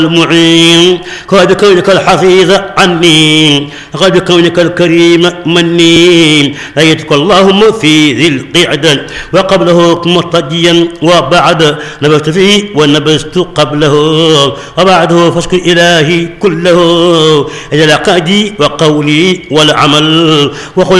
المعين قد كونك الحفيظ عني قد كونك الكريم مني أيتك اللهم في ذي القعدة وقبله مرتديا وبعد نبذت فيه ونبذت قبله وبعده فاشكر إلهي كله أجل قادي وقولي والعمل وقل